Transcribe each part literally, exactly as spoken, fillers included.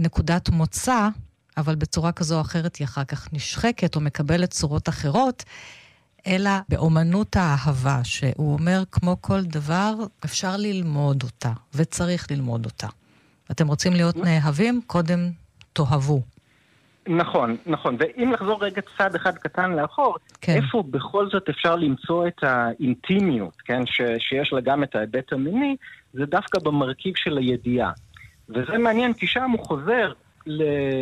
נקודת מוצא, אבל בצורה כזו או אחרת היא אחר כך נשחקת או מקבלת צורות אחרות, אלא באומנות האהבה, שהוא אומר, כמו כל דבר, אפשר ללמוד אותה, וצריך ללמוד אותה. אתם רוצים להיות נאהבים? קודם תאהבו. נכון, נכון. ואם לחזור רגע צעד אחד קטן לאחור, כן. איפה בכל זאת אפשר למצוא את האינטימיות, כן? ש, שיש לה גם את ההיבט המיני, זה דווקא במרכיב של הידיעה. וזה מעניין, כי שם הוא חוזר ל...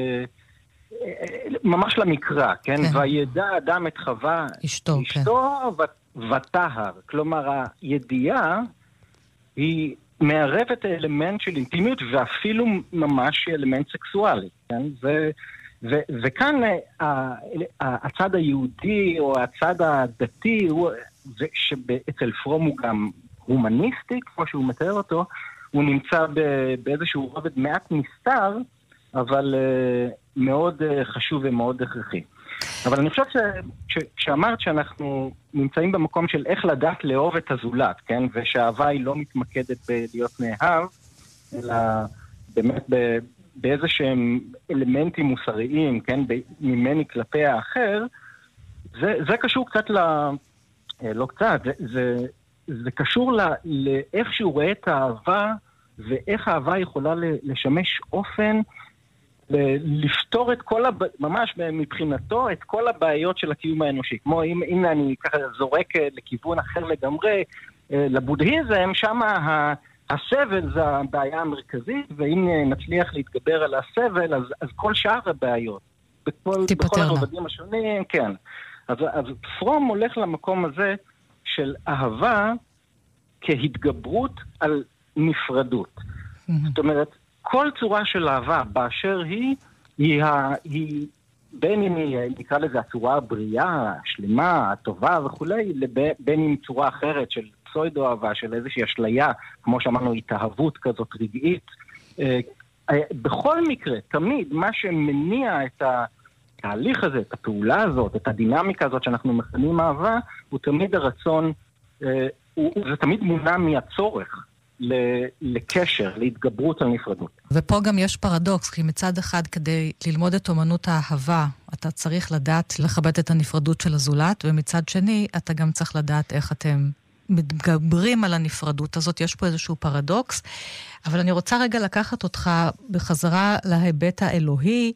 ממש למקרא, כן? כן. וידע אדם את חווה אשתו, אשתו כן. ותהר. כלומר, הידיעה היא מערבת האלמנט של אינטימיות, ואפילו ממש אלמנט סקסואלי, כן? ו... ו- וכאן הצד היהודי או הצד הדתי, שאצל פרום הוא גם הומניסטי, כמו שהוא מתאר אותו, הוא נמצא באיזשהו רובד מעט נסתר, אבל מאוד חשוב ומאוד הכרחי. אבל אני חושב שאמרת שאנחנו נמצאים במקום של איך לדעת לאהוב את הזולת, כן? ושהאהבה היא לא מתמקדת בלהיות נאהב, אלא באמת ב... באיזה שהם אלמנטים מוסריים, כן, ממני כלפי האחר, זה, זה קשור קצת ל... לא קצת, זה, זה, זה קשור ל... לאיך שהוא רואה את האהבה, ואיך האהבה יכולה לשמש אופן, לפתור את כל, הב... ממש מבחינתו, את כל הבעיות של הקיום האנושי. כמו אם, אם אני ככה זורק לכיוון אחר לגמרי, לבודהיזם, שמה ה... הסבל זה הבעיה המרכזית, ואם נצליח להתגבר על הסבל, אז, אז כל שאר הבעיות, בכל, בכל הרובדים השונים, כן. אז, אז פרום הולך למקום הזה של אהבה כהתגברות על נפרדות. Mm-hmm. זאת אומרת, כל צורה של אהבה באשר היא, היא, היא בין אם היא, נקרא לזה הצורה הבריאה, השלמה, הטובה וכולי, בין אם צורה אחרת של פסוידו אהבה, של איזושהי אשליה, כמו שאמרנו, התאהבות כזאת רגעית. בכל מקרה, תמיד, מה שמניע את התהליך הזה, את הפעולה הזאת, את הדינמיקה הזאת שאנחנו מכנים אהבה, הוא תמיד הרצון, זה תמיד מונע מהצורך לקשר, להתגברות על נפרדות. ופה גם יש פרדוקס, כי מצד אחד כדי ללמוד את אומנות האהבה, אתה צריך לדעת לכבד את הנפרדות של הזולת, ומצד שני אתה גם צריך לדעת איך אתם מתגברים על הנפרדות הזאת. יש פה איזשהו פרדוקס, אבל אני רוצה רגע לקחת אותך בחזרה להיבט האלוהי,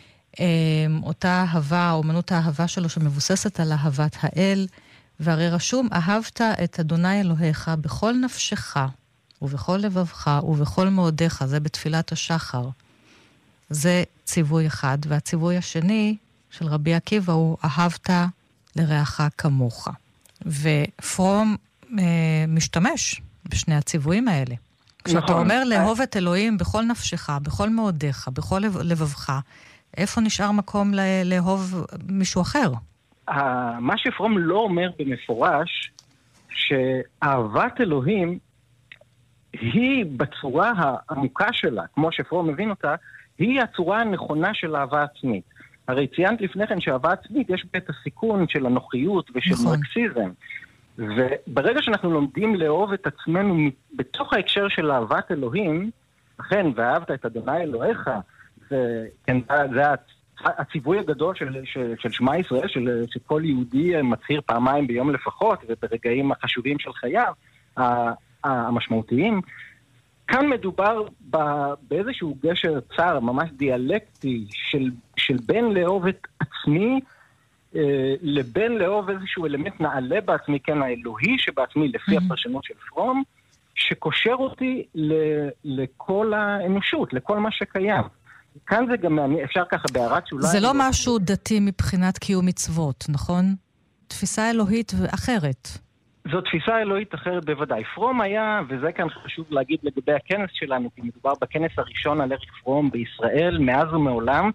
אותה אהבה, אומנות האהבה שלו שמבוססת על אהבת האל, והרי רשום, אהבת את אדוני אלוהיך בכל נפשך, ובכל לבבך, ובכל מאודיך, זה בתפילת השחר. זה ציווי אחד, והציווי השני של רבי עקיבא הוא, אהבת לרעך כמוך. ופרום אה, משתמש בשני הציוויים האלה. כשאתה נכון. אומר לאהוב את אלוהים בכל נפשך, בכל מאודיך, בכל לבבך, איפה נשאר מקום לאהוב מישהו אחר? מה שפרום לא אומר במפורש, שאהבת אלוהים היא בצורה העמוקה שלה, כמו שפרום מבין אותה, היא הצורה הנכונה של אהבה עצמית. הרי ציינת לפני כן שאהבה עצמית יש בה את הסיכון של הנוחיות ושל נכון. מרקסיזם. וברגע שאנחנו לומדים לאהוב את עצמנו בתוך ההקשר של אהבת אלוהים, אכן, ואהבת את אדוני אלוהיך, זה, כן, זה הציווי הגדול של, של, של שמה ישראל, של, שכל יהודי מצהיר פעמיים ביום לפחות, וברגעים החשובים של חייו, המשמעותיים. כאן מדובר באיזשהו גשר צר, ממש דיאלקטי, של, של בין לאהוב את עצמי, לבין לאהוב איזשהו אלמנט נעלה בעצמי, כן, האלוהי שבעצמי, לפי הפרשנות של פרום, שקושר אותי לכל האנושות, לכל מה שקיים. כאן זה גם, אפשר ככה בהערת שאולי... זה לא משהו דתי מבחינת קיום מצוות, נכון? תפיסה אלוהית אחרת. זו תפיסה אלוהית אחרת בוודאי. פרום היה, וזה כאן חשוב להגיד לגבי הכנס שלנו, כי מדובר בכנס הראשון על אריך פרום בישראל, מאז ומעולם.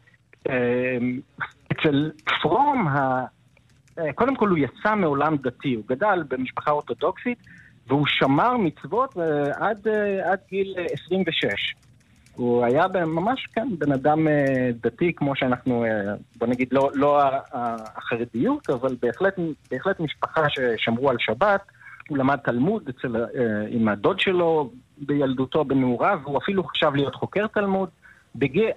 אצל פרום, קודם כל הוא יצא מעולם דתי, הוא גדל במשפחה אורתודוקסית, והוא שמר מצוות עד, עד גיל עשרים ושש. הוא היה ממש כאן בן אדם דתי, כמו שאנחנו, בוא נגיד, לא, לא החרדיות, אבל בהחלט, בהחלט משפחה ששמרו על שבת. הוא למד תלמוד אצל, עם הדוד שלו בילדותו בנעוריו, והוא אפילו חשב להיות חוקר תלמוד. בגיל,